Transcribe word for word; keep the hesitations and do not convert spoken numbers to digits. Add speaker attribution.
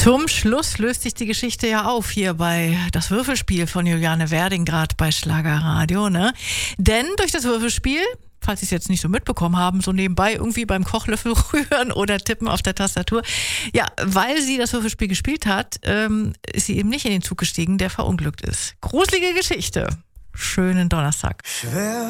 Speaker 1: Zum Schluss löst sich die Geschichte ja auf hier bei Das Würfelspiel von Juliane Werding, gerade bei Schlagerradio, ne? Denn durch das Würfelspiel, falls Sie es jetzt nicht so mitbekommen haben, so nebenbei irgendwie beim Kochlöffel rühren oder tippen auf der Tastatur. Ja, weil sie das Würfelspiel gespielt hat, ähm, ist sie eben nicht in den Zug gestiegen, der verunglückt ist. Gruselige Geschichte. Schönen Donnerstag.
Speaker 2: Schwer